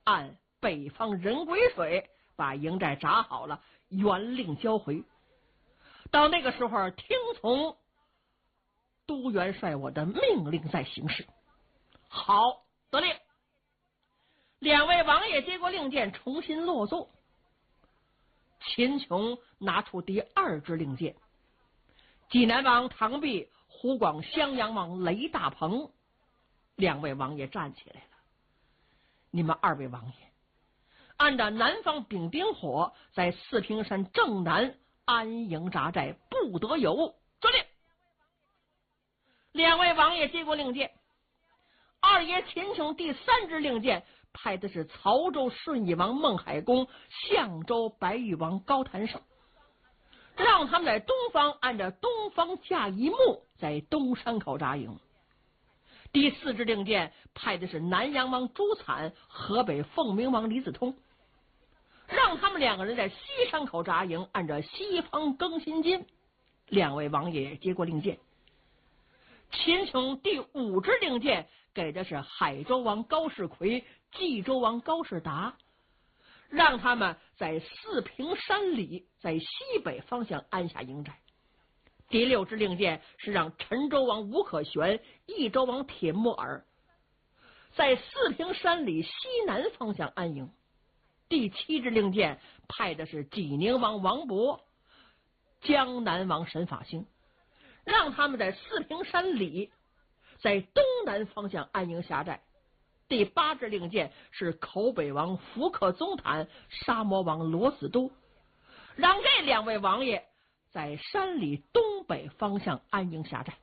按北方人癸水把营寨扎好了，原令交回。到那个时候，听从都元帅我的命令在行事。好，得令。两位王爷接过令箭，重新落座。秦琼拿出第二支令箭，济南王唐弼、湖广襄阳王雷大鹏两位王爷站起来了。你们二位王爷按照南方丙丁火，在四平山正南安营扎寨，不得有误。遵令。两位王爷接过令箭，二爷秦琼第三支令箭派的是曹州顺义王孟海公、相州白玉王高谭胜，让他们在东方按照东方架一木，在东山口扎营。第四支令箭派的是南阳王朱惨、河北凤鸣王李子通，让他们两个人在西山口扎营，按照西方更新金。两位王爷接过令箭。秦琼第五支令箭给的是海州王高士奎、冀州王高士达，让他们在四平山里，在西北方向安下营寨。第六支令箭是让陈州王吴可玄、益州王铁木儿在四平山里西南方向安营。第七支令箭派的是济宁王王勃、江南王沈法兴，让他们在四平山里，在东南方向安营下寨。第八支令箭是口北王福克宗坦、沙摩王罗子都，让这两位王爷在山里东北方向安营下寨。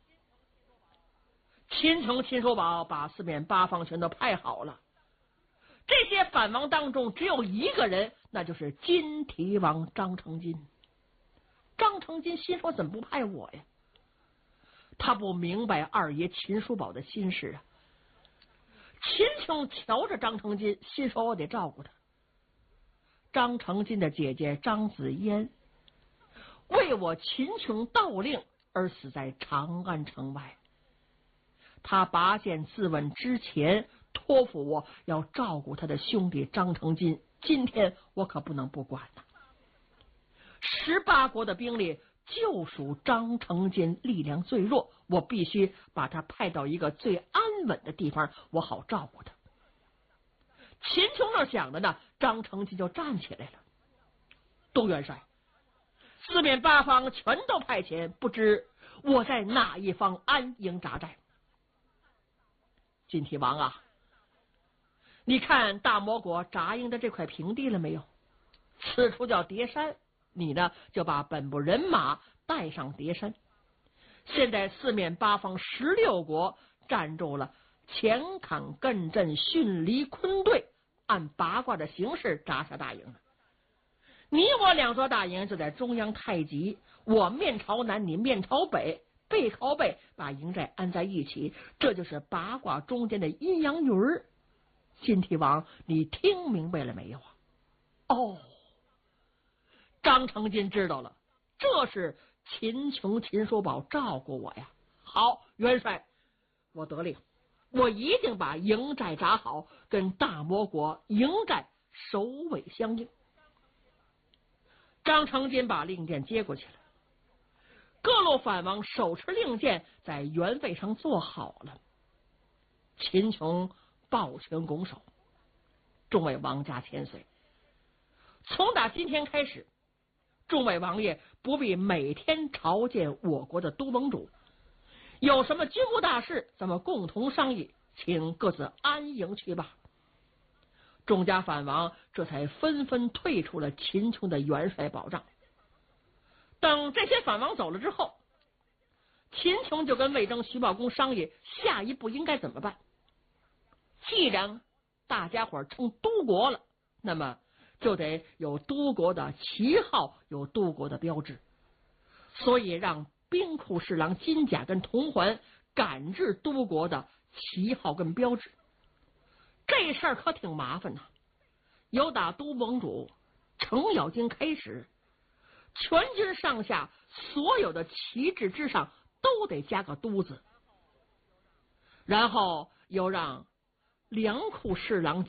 秦琼、秦叔宝把四面八方全都派好了。这些反王当中只有一个人，那就是金提王张成金。张成金心说怎么不派我呀？他不明白二爷秦叔宝的心事啊。秦琼瞧着张成金，心说我得照顾他。张成金的姐姐张子嫣为我秦琼盗令而死在长安城外，他拔剑自刎之前托付我要照顾他的兄弟张成金，今天我可不能不管呐。18国的兵力就属张成金力量最弱，我必须把他派到一个最安稳的地方，我好照顾他。秦琼那想的呢，张成金就站起来了。都元帅，四面八方全都派遣，不知我在哪一方安营扎寨？金提王啊，你看大魔国扎营的这块平地了没有？此处叫叠山，你呢就把本部人马带上叠山。现在四面八方16国站住了前坎艮震巽离坤队，按八卦的形式扎下大营了。你我两座大营就在中央太极，我面朝南，你面朝北，背靠背把营寨安在一起，这就是八卦中间的阴阳鱼儿。金提王，你听明白了没有啊？哦，张成金知道了，这是秦琼、秦叔宝照顾我呀。好，元帅，我得令，我一定把营寨扎好，跟大魔国营寨首尾相应。张成金把令箭接过去了，各路反王手持令箭在原位上坐好了。秦琼抱拳拱手，众位王家千岁，从打今天开始，众位王爷不必每天朝见我国的都盟主，有什么军务大事咱们共同商议，请各自安营去吧。众家反王这才纷纷退出了秦琼的元帅保障。等这些反王走了之后，秦琼就跟魏征、徐茂公商议下一步应该怎么办。既然大家伙称都国了，那么就得有都国的旗号，有都国的标志，所以让兵库侍郎金甲跟童环赶制都国的旗号跟标志。这事儿可挺麻烦呐，由打都盟主程咬金开始，全军上下所有的旗帜之上都得加个都字，然后又让粮库侍郎